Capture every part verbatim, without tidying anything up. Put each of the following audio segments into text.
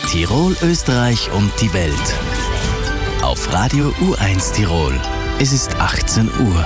Tirol, Österreich und die Welt. Auf Radio U eins Tirol. Es ist achtzehn Uhr.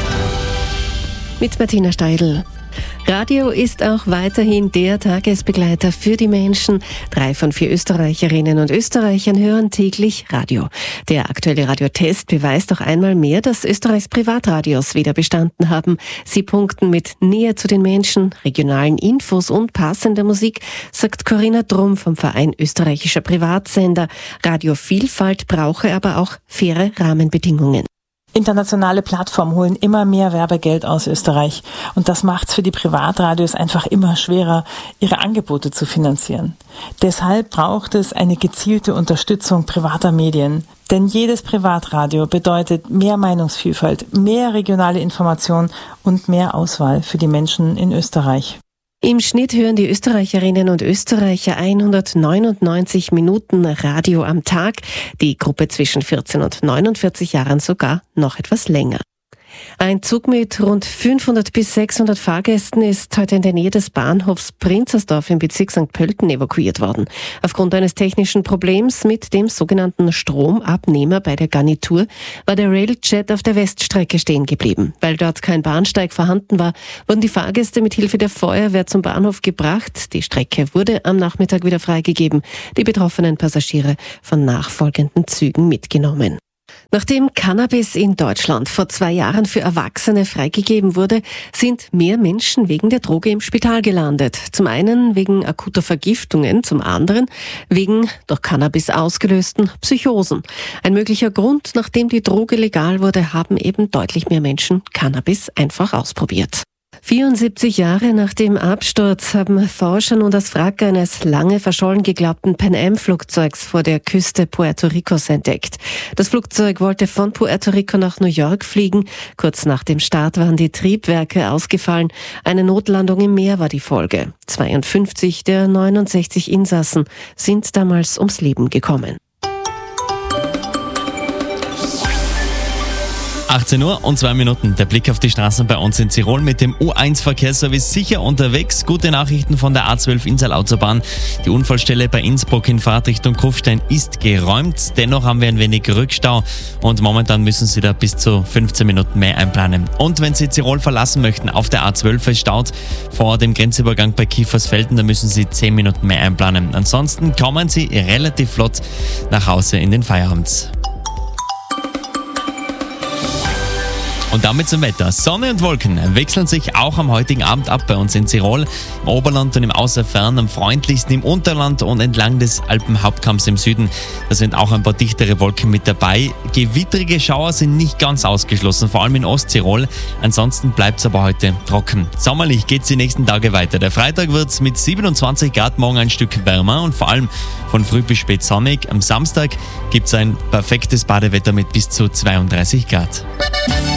Mit Martina Steidl. Radio ist auch weiterhin der Tagesbegleiter für die Menschen. Drei von vier Österreicherinnen und Österreichern hören täglich Radio. Der aktuelle Radiotest beweist auch einmal mehr, dass Österreichs Privatradios wieder bestanden haben. Sie punkten mit Nähe zu den Menschen, regionalen Infos und passender Musik, sagt Corinna Drum vom Verein Österreichischer Privatsender. Radiovielfalt brauche aber auch faire Rahmenbedingungen. Internationale Plattformen holen immer mehr Werbegeld aus Österreich und das macht es für die Privatradios einfach immer schwerer, ihre Angebote zu finanzieren. Deshalb braucht es eine gezielte Unterstützung privater Medien. Denn jedes Privatradio bedeutet mehr Meinungsvielfalt, mehr regionale Information und mehr Auswahl für die Menschen in Österreich. Im Schnitt hören die Österreicherinnen und Österreicher hundertneunundneunzig Minuten Radio am Tag, die Gruppe zwischen vierzehn und neunundvierzig Jahren sogar noch etwas länger. Ein Zug mit rund fünfhundert bis sechshundert Fahrgästen ist heute in der Nähe des Bahnhofs Prinzersdorf im Bezirk Sankt Pölten evakuiert worden. Aufgrund eines technischen Problems mit dem sogenannten Stromabnehmer bei der Garnitur war der Railjet auf der Weststrecke stehen geblieben. Weil dort kein Bahnsteig vorhanden war, wurden die Fahrgäste mit Hilfe der Feuerwehr zum Bahnhof gebracht. Die Strecke wurde am Nachmittag wieder freigegeben. Die betroffenen Passagiere von nachfolgenden Zügen mitgenommen. Nachdem Cannabis in Deutschland vor zwei Jahren für Erwachsene freigegeben wurde, sind mehr Menschen wegen der Droge im Spital gelandet. Zum einen wegen akuter Vergiftungen, zum anderen wegen durch Cannabis ausgelösten Psychosen. Ein möglicher Grund, nachdem die Droge legal wurde, haben eben deutlich mehr Menschen Cannabis einfach ausprobiert. vierundsiebzig Jahre nach dem Absturz haben Forscher nun das Wrack eines lange verschollen geglaubten Pan-Am-Flugzeugs vor der Küste Puerto Ricos entdeckt. Das Flugzeug wollte von Puerto Rico nach New York fliegen. Kurz nach dem Start waren die Triebwerke ausgefallen. Eine Notlandung im Meer war die Folge. zweiundfünfzig der neunundsechzig Insassen sind damals ums Leben gekommen. achtzehn Uhr und zwei Minuten. Der Blick auf die Straßen bei uns in Tirol mit dem U eins Verkehrsservice sicher unterwegs. Gute Nachrichten von der A zwölf Insel-Autobahn. Die Unfallstelle bei Innsbruck in Fahrtrichtung Kufstein ist geräumt. Dennoch haben wir ein wenig Rückstau und momentan müssen Sie da bis zu fünfzehn Minuten mehr einplanen. Und wenn Sie Tirol verlassen möchten auf der A zwölf, es staut vor dem Grenzübergang bei Kiefersfelden, da müssen Sie zehn Minuten mehr einplanen. Ansonsten kommen Sie relativ flott nach Hause in den Feierabend. Und damit zum Wetter. Sonne und Wolken wechseln sich auch am heutigen Abend ab bei uns in Tirol, im Oberland und im Außerfern, am freundlichsten im Unterland und entlang des Alpenhauptkamms im Süden. Da sind auch ein paar dichtere Wolken mit dabei. Gewittrige Schauer sind nicht ganz ausgeschlossen, vor allem in Osttirol. Ansonsten bleibt es aber heute trocken. Sommerlich geht es die nächsten Tage weiter. Der Freitag wird es mit siebenundzwanzig Grad morgen ein Stück wärmer und vor allem von früh bis spät sonnig. Am Samstag gibt es ein perfektes Badewetter mit bis zu zweiunddreißig Grad.